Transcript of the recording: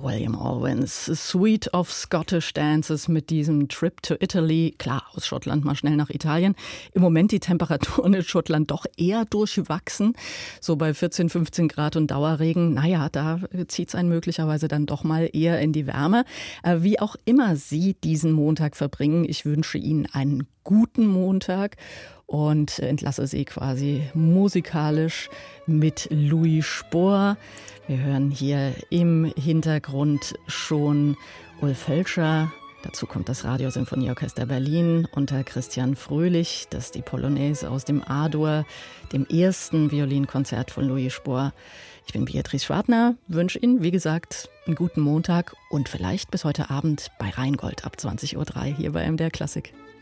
William Owens, Suite of Scottish Dances mit diesem Trip to Italy. Klar, aus Schottland mal schnell nach Italien. Im Moment die Temperaturen in Schottland doch eher durchwachsen. So bei 14, 15 Grad und Dauerregen. Naja, da zieht es einen möglicherweise dann doch mal eher in die Wärme. Wie auch immer Sie diesen Montag verbringen, ich wünsche Ihnen einen guten Montag und entlasse Sie quasi musikalisch mit Louis Spohr. Wir hören hier im Hintergrund schon Ulf Hölscher. Dazu kommt das Radiosinfonieorchester Berlin unter Christian Fröhlich. Das ist die Polonaise aus dem A-Dur, dem ersten Violinkonzert von Louis Spohr. Ich bin Beatrice Schwartner, wünsche Ihnen, wie gesagt, einen guten Montag und vielleicht bis heute Abend bei Rheingold ab 20:03 Uhr hier bei MDR Klassik.